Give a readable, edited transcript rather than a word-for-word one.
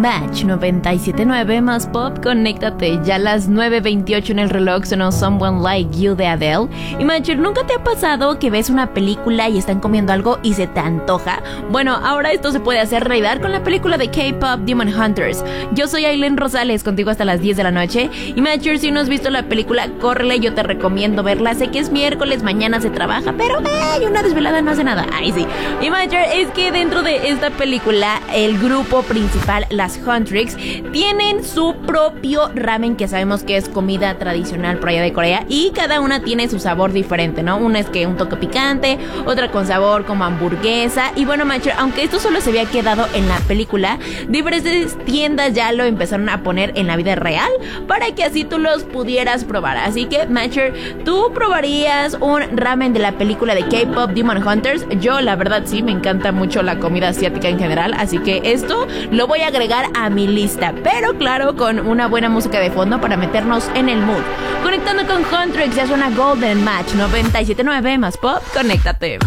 Match 97.9 más pop, conéctate. Ya a las 9:28 en el reloj sonó Someone Like You de Adele. Y Matcher, ¿nunca te ha pasado que ves una película y están comiendo algo y se te antoja? Bueno, ahora esto se puede hacer realidad con la película de K-Pop Demon Hunters. Yo soy Aileen Rosales, contigo hasta las 10 de la noche. Y Matcher, si no has visto la película, córrele, yo te recomiendo verla. Sé que es miércoles, mañana se trabaja, pero una desvelada no hace nada. Ay, sí. Y Matcher, es que dentro de esta película, el grupo principal, las Huntrix, tienen su propio ramen, que sabemos que es comida tradicional por allá de Corea, y cada una tiene su sabor diferente, ¿no? Una es que un toque picante, otra con sabor como hamburguesa. Y bueno, Matcher, aunque esto solo se había quedado en la película, diferentes tiendas ya lo empezaron a poner en la vida real para que así tú los pudieras probar. Así que, Matcher, ¿tú probarías un ramen de la película de K-Pop Demon Hunters? Yo, la verdad, sí, me encanta mucho la comida asiática en general, así que esto lo voy a agregar a mi lista, pero claro, con una buena música de fondo para meternos en el mood. Conectando con Huntrix, ya suena Golden Match 97.9 más pop, conéctate.